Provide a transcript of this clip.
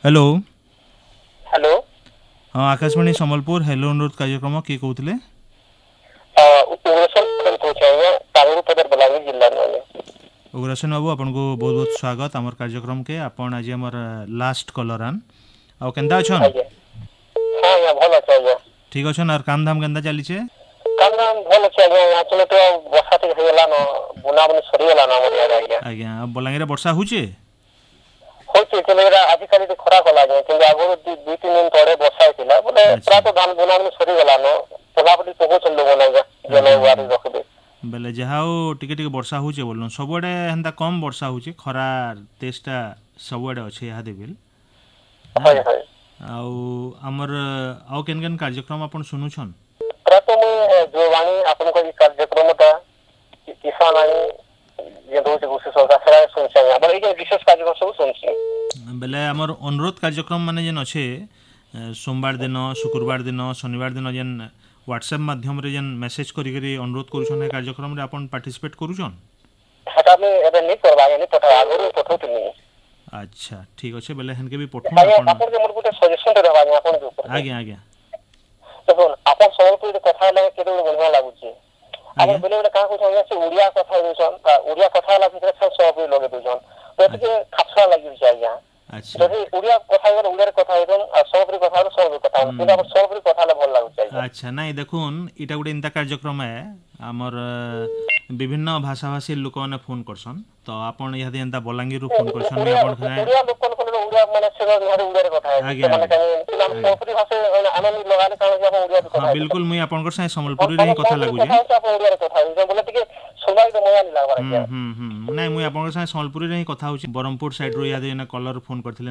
Hello hello हाँ Akashvani Sambalpur hello अनुरोध कार्यक्रम किए कहते उग्रसेन कହୁଛି ଆଜ୍ଞା ତାଳୁପଦାର ବଲାଙ୍ଗୀର ଜିଲ୍ଲାରୁ ଆଜ୍ଞା। उग्रसेन बाबू आपन को बहुत बहुत स्वागत आमर कार्यक्रम के आपण आज आमर लास्ट कलरान आउ केंदा अछन ଆଜ୍ଞା ହଁ ଆଜ୍ଞା ଭଲ ଅଛି ଆଜ୍ଞା। ठीक अछन और काम धाम केंदा चलीछे କାମ ଭଲ ଅଛି ଆଜ୍ଞା ଆକ୍ଚୁଆଲି ତ ବର୍ଷା ଟିକେ ହେଇଗଲା ନ ବୁଣାବୁଣି ସରିଗଲା ନା ଆମର ଇଆଡ଼େ ଆଜ୍ଞା। आज्ञा बलांगीर वर्षा होचे ହଉଛି କିନ୍ତୁ ଏଇଟା ଆଜିକାଲି ଟିକେ ଖରା କଲା ଆଜ୍ଞା କିନ୍ତୁ ଆଗରୁ ଦୁଇ ତିନି ଦିନ ତଳେ ବର୍ଷା ହେଇଥିଲା ବୋଲେ अच्छा ପ୍ରାୟତଃ ଧାନ ବୁଣାବୁଣି ସରିଗଲା ନ ପଲାପଲି ପକଉଛନ୍ତି ଲୋକମାନେ ଆଜ୍ଞା ଜମି आज्ञा ବାଡ଼ି आज्ञा ରଖିବେ। बेले जहाओ टिके टिके वर्षा होचे बोलन सबुआडे हेंता कम वर्षा होचे खरा तेजटा सबुआडे अच्छे यहाँ देबिल हाँ ହଏ ହଏ आउ आमर आउ केन केन कार्यक्रम आपण सुनुछन ପ୍ରାୟତଃ ମୁଁ ଯୋଉବାଣୀ ଆପଣଙ୍କ ଏଇ କାର୍ଯ୍ୟକ୍ରମଟା କିଷାନ ଆଣି ଯେ ଦଉଛି କୃଷି ସରକାର ସେଟା ଶୁଣିଛି ଆଜ୍ଞା ଆପଣ ଏଇ ଯେ ବିଶେଷ କାର୍ଯ୍ୟକ୍ରମ ସବୁ ଶୁଣିଛି। बेले आमर अनुरोध कार्यक्रम माने जेन अच्छे सोमवार दिन शुक्रवार दिन शनिवार दिन जेन व्हाट्सएप माध्यम रे जेन मेसेज करी करी अनुरोध करूछन ए कार्यक्रम रे आपण पार्टिसिपेट करूछन ସେଟା ଆମେ ଏବେ ନି କରିବା ଆଜ୍ଞା ନି ପଠା ଆଗରୁ ପଠଉଥିଲି। अच्छा ठीक अच्छे बेले हेनके भी पठौन ଆଜ୍ଞା आपण ଆପଣ ଯେ ମୋର ଗୋଟେ ସଜେସନଟେ ଦେବା ଆଜ୍ଞା ଆପଣଙ୍କ ଉପରେ आज्ञा आज्ञा ଦେଖୁନ ଆପଣ ସମ୍ବଲପୁରରେ କଥା ହେଲେ କେତେ ଗୋଟେ ବଢିଆ ଲାଗୁଛି ଆପଣ आज्ञा ବେଲେ ବେଲେ କାଁ କହୁଛନ୍ ଆଜ୍ଞା ସେ ଓଡ଼ିଆ କଥା ହେଉଛନ୍ ଓଡ଼ିଆ କଥା ହେଲା ଭିତରେ ସେ ସମ୍ବଲପୁରୀ ଲଗେଇ ଦଉଛନ୍ ତ ଟିକେ ଖାପସା ଲାଗିଛି ଆଜ୍ଞା अच्छा ଯଦି ଓଡ଼ିଆ କଥା ହେଇଗଲେ ଓଡ଼ିଆରେ କଥା ହେଉଛନ୍ ଆଉ ସମ୍ବଲପୁରୀ କଥା ହେଲେ ସମ୍ବଲପୁରୀ କଥା ହେଉଛନ୍ କିନ୍ତୁ ଆପଣ ସମ୍ବଲପୁରୀ କଥା ହେଲେ ଭଲ ଲାଗୁଛି ଆଜ୍ଞା। अच्छा नहीं देखुन इटा गोटे इंता कार्यक्रम है आमर विभिन्न भाषाभाषी लोक मैंने फोन करसन तो आपण यदि एंता बलांगीर फोन करसन मुई आपण खाने ଓଡ଼ିଆ ଲୋକଙ୍କର ଓଡ଼ିଆ ମାନେ ସେ ଓଡ଼ିଆରେ କଥା ହେବେ आज्ञा ସେମାନେ आज्ञा କାହିଁକି ଆମ ସମ୍ବଲପୁରୀ ଭାଷା ଆମେ ଲଗାଲେ କାରଣ ଆପଣ ଓଡ଼ିଆରେ କଥା हाँ ହେବେ। बिल्कुल मुई आपनकर साथ हम सम्बलपुरी रे ही कथा ସମ୍ବଲପୁରୀ लागुजे କଥା ହଉଛି ଆପଣ ଓଡ଼ିଆରେ କଥା ହେଉଛନ୍ ବୋଲେ ଟିକେ ଶୁଣିବାକୁ ମଜା ନି ଲାଗବାର ଆଜ୍ଞା। नहीं मुई आपनकर साथ सम्बलपुरी रे ही कथा होची बरहमपुर साइड रो याद कलर फोन करथिले